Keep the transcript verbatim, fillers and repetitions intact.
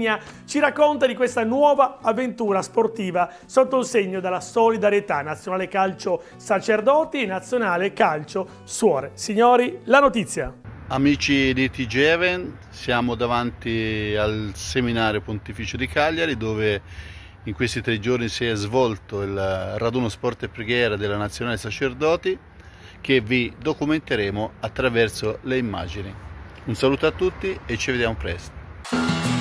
Vigna ci racconta di questa nuova avventura sportiva sotto il segno della solidarietà. Nazionale Calcio Sacerdoti e Nazionale Calcio Suore. Signori, la notizia. Amici di T G Event, siamo davanti al seminario pontificio di Cagliari, dove in questi tre giorni si è svolto il raduno sport e preghiera della Nazionale Sacerdoti, che vi documenteremo attraverso le immagini. Un saluto a tutti e ci vediamo presto.